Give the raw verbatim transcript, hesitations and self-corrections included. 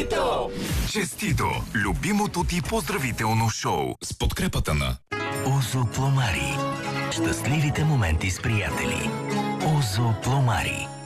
Честито! Честито! Любимото ти поздравително шоу с подкрепата на Озо Пломари. Щастливите моменти с приятели. Озо Пломари.